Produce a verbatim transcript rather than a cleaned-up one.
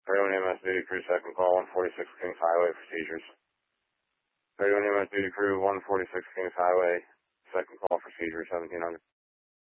thirty-one E M S duty crew, second call, one forty-six Kings Highway for seizures. thirty-one E M S duty crew, one forty-six Kings Highway, second call for seizure, seventeen hundred.